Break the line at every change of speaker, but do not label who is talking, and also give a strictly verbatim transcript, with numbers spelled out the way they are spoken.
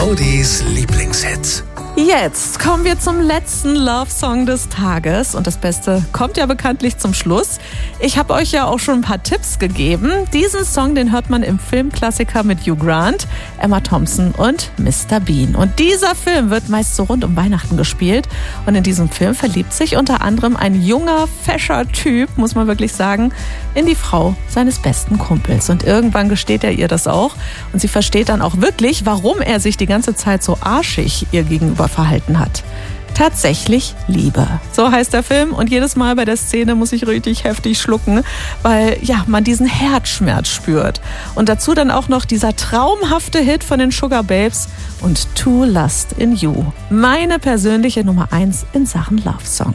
Odys Lieblingshits.
Jetzt kommen wir zum letzten Love-Song des Tages und das Beste kommt ja bekanntlich zum Schluss. Ich habe euch ja auch schon ein paar Tipps gegeben. Diesen Song, den hört man im Filmklassiker mit Hugh Grant, Emma Thompson und Mister Bean. Und dieser Film wird meist so rund um Weihnachten gespielt und in diesem Film verliebt sich unter anderem ein junger, fescher Typ, muss man wirklich sagen, in die Frau seines besten Kumpels. Und irgendwann gesteht er ihr das auch und sie versteht dann auch wirklich, warum er sich die ganze Zeit so arschig ihr gegenüber verhalten hat. Tatsächlich Liebe. So heißt der Film und jedes Mal bei der Szene muss ich richtig heftig schlucken, weil ja, man diesen Herzschmerz spürt. Und dazu dann auch noch dieser traumhafte Hit von den Sugar Babes und True Lust in You. Meine persönliche Nummer eins in Sachen Love Song.